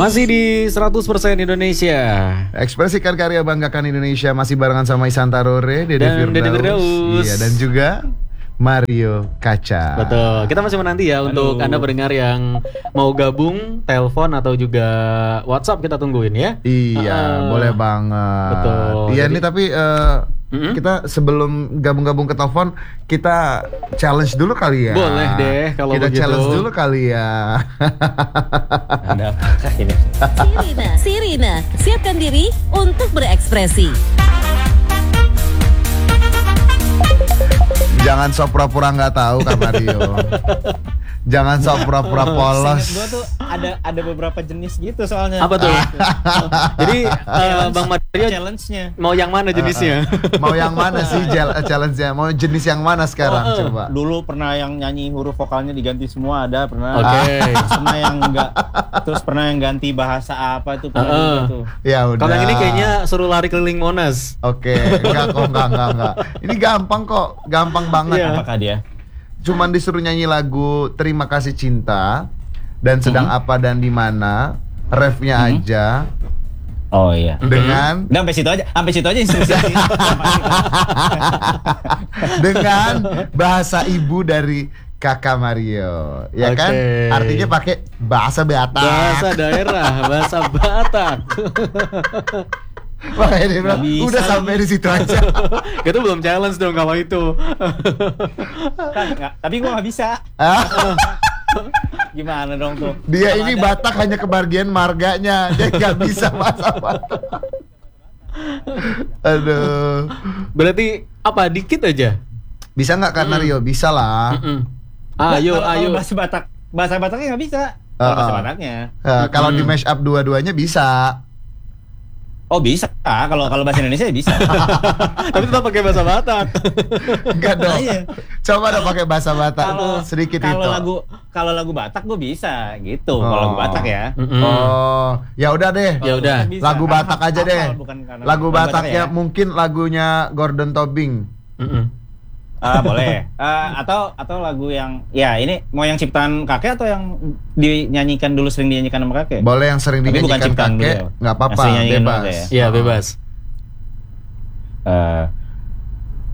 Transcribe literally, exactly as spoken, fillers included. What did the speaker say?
Masih di seratus persen Indonesia. Ekspresikan karya, banggakan Indonesia. Masih barengan sama Isan Tarore, Dede Dan Firdaus. Dede Firdaus. Iya, dan juga Mario Kaca. Betul. Kita masih menanti ya. Halo. Untuk Anda pendengar yang mau gabung, telepon atau juga WhatsApp kita tungguin ya. Iya, uh, boleh banget. Betul. Iya, Jadi, ini tapi uh, mm-hmm. kita sebelum gabung-gabung ke telepon, kita challenge dulu kali ya. Boleh deh kalau kita begitu. challenge dulu kali ya. Ada apa ini? Sirina, Sirina, siapkan diri untuk berekspresi. Jangan sok pura-pura nggak tahu Kak Mario. Jangan sok pura-pura polos. Gue tuh ada ada beberapa jenis gitu soalnya. Apa tuh? Jadi uh, Bang Mario challenge-nya mau yang mana jenisnya? Uh, uh. Mau yang mana sih challenge-nya? Mau jenis yang mana sekarang? Uh, uh. Coba. Dulu pernah yang nyanyi huruf vokalnya diganti semua, ada pernah. Oke. Okay. Terus pernah yang enggak. Terus pernah yang ganti bahasa apa tuh pernah uh, uh. Tuh. Ya udah. Kalau yang ini kayaknya suruh lari keliling Monas. Oke, okay. enggak kok, enggak, enggak, enggak. Ini gampang kok, gampang banget. Yeah. Apakah dia? Cuman disuruh nyanyi lagu Terima Kasih Cinta dan Sedang mm-hmm. Apa dan Di Mana, refnya mm-hmm. aja. Oh iya. Dengan Udah sampai situ aja, sampai situ aja instruksi. Dengan bahasa ibu dari Kakak Mario, ya okay. kan? Artinya pakai bahasa Batak. Bahasa daerah, bahasa Batak. Makanya dia bilang, udah sampai di situ aja. Itu belum challenge dong kalau itu. Nggak, tapi gua nggak bisa. Gimana dong tuh? Dia ini ada... Batak hanya kebagian marganya, dia nggak bisa bahasa Batak. Aduh. Berarti apa? Dikit aja? Bisa nggak Kak Mario? Mm. Bisa lah. Mm-mm. Ayo, nah, ayo. Bahasa Batak, bahasa Bataknya nggak bisa. Uh, bahasa Bataknya. Uh, kalau mm. di mash up dua-duanya bisa. Oh bisa, kalau kalau bahasa Indonesia ya bisa. Tapi tetap pakai bahasa Batak. Enggak dong. Iya. Coba dong pakai bahasa Batak kalo, sedikit kalau itu. Kalau lagu kalau lagu Batak gue bisa gitu. Oh. Kalau lagu Batak ya. Mm-hmm. Oh, ya udah deh. Ya udah. Lagu Batak aja hafal, deh. Lagu Bataknya ya? Mungkin lagunya Gordon Tobing. Mm-hmm. Ah boleh. Uh, atau atau lagu yang ya ini mau yang ciptaan kakek atau yang dinyanyikan dulu sering dinyanyikan sama kakek? Boleh yang sering dinyanyikan kakek, nggak apa-apa, bebas. Iya bebas. Uh,